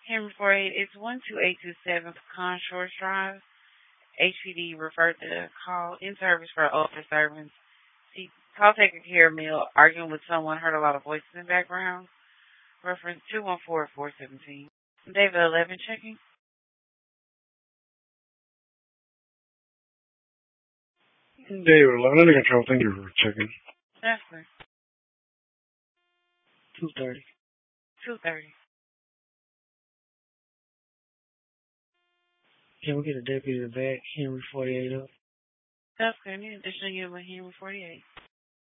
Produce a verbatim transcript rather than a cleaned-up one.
Henry forty-eight, it's one two eight two seven Pecan Shores Drive. H P D referred the call in service for older servants. The call taker care meal arguing with someone heard a lot of voices in the background. Reference two one four four seventeen. David eleven checking. David eleven under control. Thank you for checking. Yes, sir. two thirty. two thirty. Can we get a deputy to back Henry forty-eight up? That's good. Need additional unit with Henry forty-eight.